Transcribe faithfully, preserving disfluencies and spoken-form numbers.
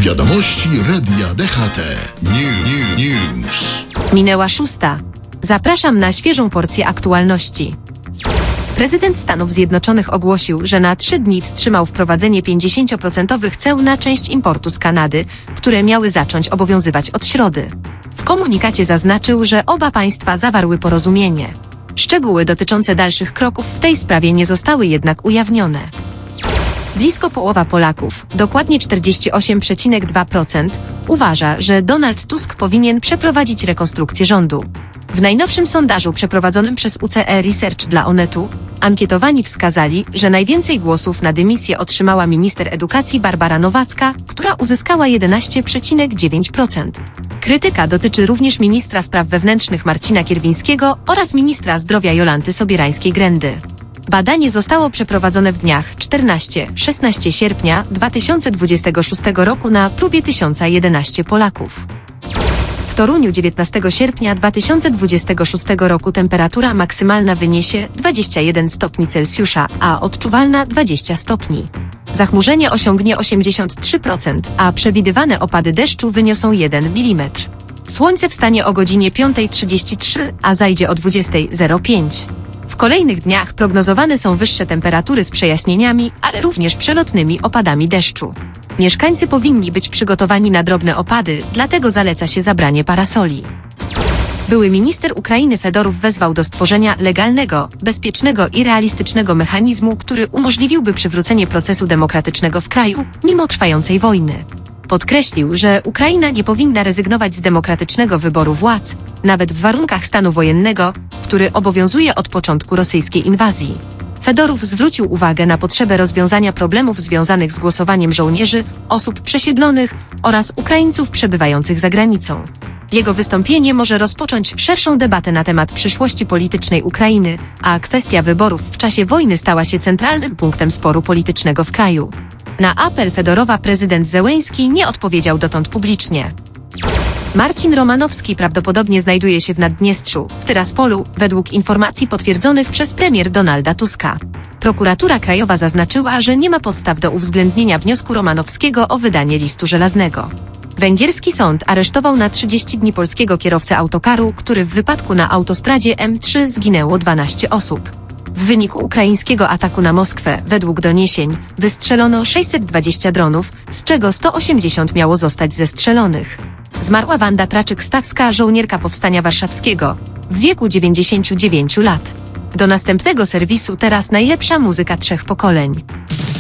Wiadomości Radia D H T. New, new, news. Minęła szósta. Zapraszam na świeżą porcję aktualności. Prezydent Stanów Zjednoczonych ogłosił, że na trzy dni wstrzymał wprowadzenie pięćdziesiąt procent ceł na część importu z Kanady, które miały zacząć obowiązywać od środy. W komunikacie zaznaczył, że oba państwa zawarły porozumienie. Szczegóły dotyczące dalszych kroków w tej sprawie nie zostały jednak ujawnione. Blisko połowa Polaków, dokładnie czterdzieści osiem przecinek dwa procent, uważa, że Donald Tusk powinien przeprowadzić rekonstrukcję rządu. W najnowszym sondażu przeprowadzonym przez U C E Research dla Onetu ankietowani wskazali, że najwięcej głosów na dymisję otrzymała minister edukacji Barbara Nowacka, która uzyskała jedenaście przecinek dziewięć procent. Krytyka dotyczy również ministra spraw wewnętrznych Marcina Kierwińskiego oraz ministra zdrowia Jolanty Sobierańskiej-Grendy. Badanie zostało przeprowadzone w dniach czternastego do szesnastego sierpnia dwa tysiące dwudziestego szóstego roku na próbie tysiąc jedenaście Polaków. W Toruniu dziewiętnastego sierpnia dwa tysiące dwudziestego szóstego roku temperatura maksymalna wyniesie dwadzieścia jeden stopni Celsjusza, a odczuwalna dwadzieścia stopni. Zachmurzenie osiągnie osiemdziesiąt trzy procent, a przewidywane opady deszczu wyniosą jeden milimetr. Słońce wstanie o godzinie piąta trzydzieści trzy, a zajdzie o dwudziesta zero pięć. W kolejnych dniach prognozowane są wyższe temperatury z przejaśnieniami, ale również przelotnymi opadami deszczu. Mieszkańcy powinni być przygotowani na drobne opady, dlatego zaleca się zabranie parasoli. Były minister Ukrainy Fedorow wezwał do stworzenia legalnego, bezpiecznego i realistycznego mechanizmu, który umożliwiłby przywrócenie procesu demokratycznego w kraju, mimo trwającej wojny. Podkreślił, że Ukraina nie powinna rezygnować z demokratycznego wyboru władz, nawet w warunkach stanu wojennego, który obowiązuje od początku rosyjskiej inwazji. Fedorow zwrócił uwagę na potrzebę rozwiązania problemów związanych z głosowaniem żołnierzy, osób przesiedlonych oraz Ukraińców przebywających za granicą. Jego wystąpienie może rozpocząć szerszą debatę na temat przyszłości politycznej Ukrainy, a kwestia wyborów w czasie wojny stała się centralnym punktem sporu politycznego w kraju. Na apel Fedorowa prezydent Zełenski nie odpowiedział dotąd publicznie. Marcin Romanowski prawdopodobnie znajduje się w Naddniestrzu, w Tyraspolu, według informacji potwierdzonych przez premier Donalda Tuska. Prokuratura Krajowa zaznaczyła, że nie ma podstaw do uwzględnienia wniosku Romanowskiego o wydanie listu żelaznego. Węgierski sąd aresztował na trzydzieści dni polskiego kierowcę autokaru, który w wypadku na autostradzie M trzy zginęło dwanaście osób. W wyniku ukraińskiego ataku na Moskwę, według doniesień, wystrzelono sześćset dwadzieścia dronów, z czego sto osiemdziesiąt miało zostać zestrzelonych. Zmarła Wanda Traczyk-Stawska, żołnierka Powstania Warszawskiego, w wieku dziewięćdziesięciu dziewięciu lat. Do następnego serwisu teraz najlepsza muzyka trzech pokoleń.